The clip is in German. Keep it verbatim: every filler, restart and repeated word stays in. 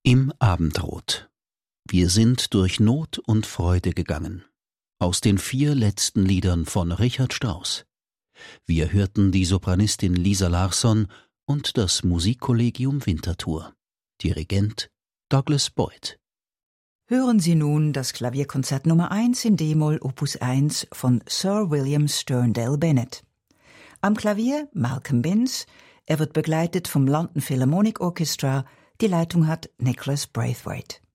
Im Abendrot. Wir sind durch Not und Freude gegangen. Aus den vier letzten Liedern von Richard Strauss. Wir hörten die Sopranistin Lisa Larsson und das Musikkollegium Winterthur. Dirigent Douglas Boyd. Hören Sie nun das Klavierkonzert Nummer eins in D-Moll Opus eins von Sir William Sterndale Bennett. Am Klavier Malcolm Binns, er wird begleitet vom London Philharmonic Orchestra, die Leitung hat Nicholas Braithwaite.